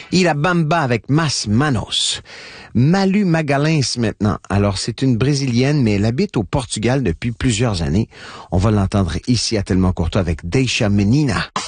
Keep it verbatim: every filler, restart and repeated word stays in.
Ira Bamba avec Mas Manos. Malu Magalhães maintenant. Alors, c'est une Brésilienne, mais elle habite au Portugal depuis plusieurs années. On va l'entendre ici à Tellement Courtois avec Deixa Menina.